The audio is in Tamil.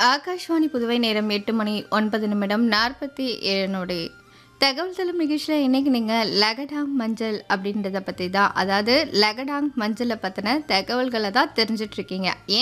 ஆகாஷ்வாணி புதுவை நேரம் 8 மணி 9 நிமிடம் 47 நொடி. தகவல் தளம் நிகழ்ச்சியில் இன்னைக்கு நீங்கள் லகடாங் மஞ்சள் அப்படின்றத பற்றி தான், அதாவது லகடாங் மஞ்சளை பற்றின தகவல்களை தான் தெரிஞ்சிட்ருக்கீங்க.